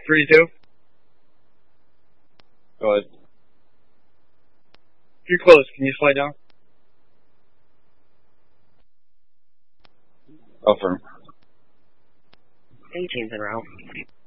32. Go ahead. If you're close, can you slide down? Affirm. 18's en route.